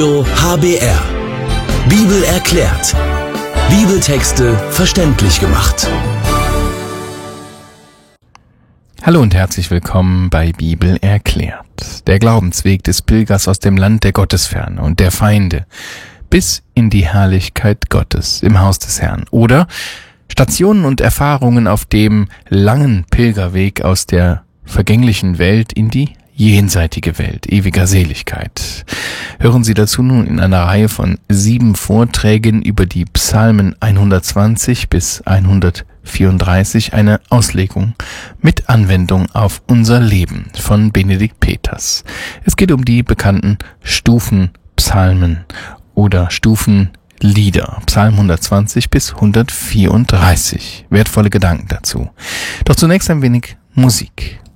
HBR. Bibel erklärt. Bibeltexte verständlich gemacht. Hallo und herzlich willkommen bei Bibel erklärt. Der Glaubensweg des Pilgers aus dem Land der Gottesferne und der Feinde bis in die Herrlichkeit Gottes im Haus des Herrn. Oder Stationen und Erfahrungen auf dem langen Pilgerweg aus der vergänglichen Welt in die jenseitige Welt, ewiger Seligkeit. Hören Sie dazu nun in einer Reihe von 7 Vorträgen über die Psalmen 120 bis 134 eine Auslegung mit Anwendung auf unser Leben von Benedikt Peters. Es geht um die bekannten Stufenpsalmen oder Stufenlieder, Psalm 120 bis 134. Wertvolle Gedanken dazu. Doch zunächst ein wenig Musik.